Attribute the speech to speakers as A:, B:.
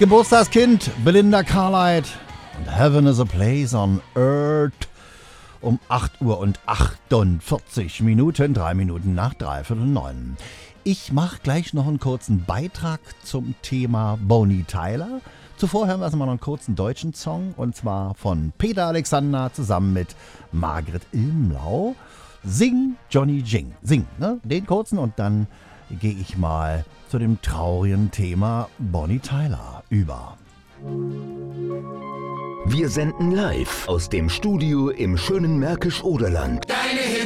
A: Geburtstagskind Belinda Carlisle und Heaven is a Place on Earth um 8 Uhr und 48 Minuten, 3 Minuten nach 8:45. Ich mache gleich noch einen kurzen Beitrag zum Thema Bonnie Tyler. Zuvor hören wir erstmal noch einen kurzen deutschen Song, und zwar von Peter Alexander zusammen mit Margret Ilmlau. Sing, Johnny Jing. Sing, ne? Den kurzen, und dann gehe ich mal zu dem traurigen Thema Bonnie Tyler über.
B: Wir senden live aus dem Studio im schönen Märkisch-Oderland.